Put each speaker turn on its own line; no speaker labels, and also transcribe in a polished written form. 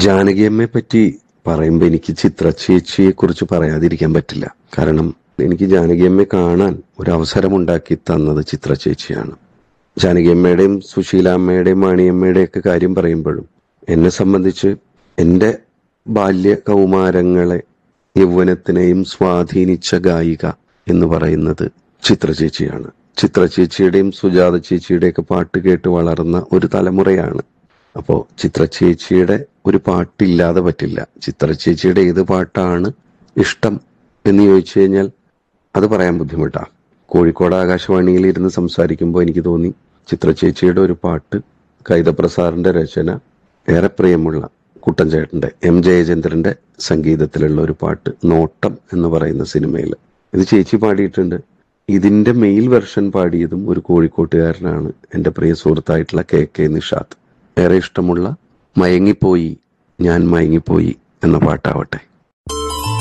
ജാനകിയമ്മയെ പറ്റി പറയുമ്പോൾ എനിക്ക് ചിത്ര ചേച്ചിയെ കുറിച്ച് പറയാതിരിക്കാൻ പറ്റില്ല. കാരണം എനിക്ക് ജാനകിയമ്മയെ കാണാൻ ഒരു അവസരമുണ്ടാക്കി തന്നത് ചിത്ര ചേച്ചിയാണ്. ജാനകിയമ്മയുടെയും സുശീലാമ്മയുടെയും മാണിയമ്മയുടെയും ഒക്കെ കാര്യം പറയുമ്പോഴും എന്നെ സംബന്ധിച്ച് എൻ്റെ ബാല്യ കൗമാരങ്ങളെ യൗവനത്തിനെയും സ്വാധീനിച്ച ഗായിക എന്ന് പറയുന്നത് ചിത്ര ചേച്ചിയാണ്. ചിത്ര ചേച്ചിയുടെയും സുജാത ചേച്ചിയുടെയൊക്കെ പാട്ട് കേട്ട് വളർന്ന ഒരു തലമുറയാണ്. അപ്പോൾ ചിത്ര ചേച്ചിയുടെ ഒരു പാട്ടില്ലാതെ പറ്റില്ല. ചിത്ര ചേച്ചിയുടെ ഏത് പാട്ടാണ് ഇഷ്ടം എന്ന് ചോദിച്ചു കഴിഞ്ഞാൽ അത് പറയാൻ ബുദ്ധിമുട്ടാണ്. കോഴിക്കോട് ആകാശവാണിയിൽ ഇരുന്ന് സംസാരിക്കുമ്പോൾ എനിക്ക് തോന്നി ചിത്ര ചേച്ചിയുടെ ഒരു പാട്ട്, കൈതപ്രസാറിന്റെ രചന, ഏറെ പ്രിയമുള്ള കുട്ടൻ ചേട്ടന്റെ എം ജയചന്ദ്രന്റെ സംഗീതത്തിലുള്ള ഒരു പാട്ട് നോട്ടം എന്ന് പറയുന്ന സിനിമയിൽ ഇത് ചേച്ചി പാടിയിട്ടുണ്ട്. ഇതിന്റെ മെയിൽ വെർഷൻ പാടിയതും ഒരു കോഴിക്കോട്ടുകാരനാണ്, എൻ്റെ പ്രിയ സുഹൃത്തായിട്ടുള്ള കെ നിഷാദ്. ഏറെ ഇഷ്ടമുള്ള മയങ്ങിപ്പോയി ഞാൻ മയങ്ങിപ്പോയി എന്ന പാട്ടാവട്ടെ.